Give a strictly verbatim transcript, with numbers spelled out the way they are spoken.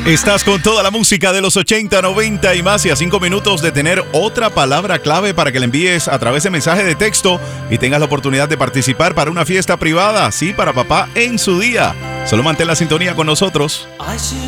Estás con toda la música de los ochenta, noventa y más, y a cinco minutos de tener otra palabra clave para que la envíes a través de mensaje de texto y tengas la oportunidad de participar para una fiesta privada, sí, para papá en su día. Solo mantén la sintonía con nosotros.